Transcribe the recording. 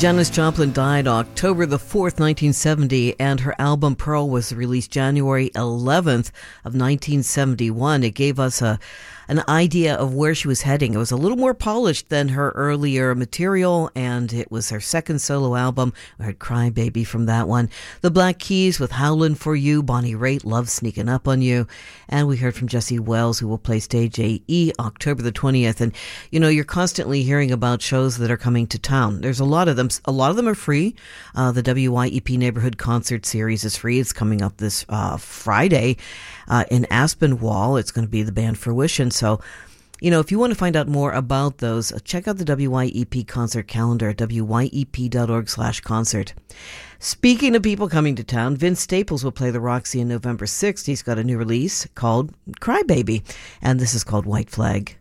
Janis Joplin died October the 4th, 1970, and her album Pearl was released January 11th of 1971. It gave us an idea of where she was heading. It was a little more polished than her earlier material, and it was her second solo album. We heard Cry Baby from that one. The Black Keys with Howlin' For You, Bonnie Raitt, Love Sneaking Up on You, and we heard from Jesse Wells, who will play Stage AE October the 20th. And, you know, you're constantly hearing about shows that are coming to town. There's a lot of them. A lot of them are free. The WYEP Neighborhood Concert Series is free. It's coming up this Friday in Aspinwall. It's going to be the band Fruition. So, you know, if you want to find out more about those, check out the WYEP concert calendar at wyep.org/concert. Speaking of people coming to town, Vince Staples will play the Roxy on November 6th. He's got a new release called Cry Baby, and this is called White Flag.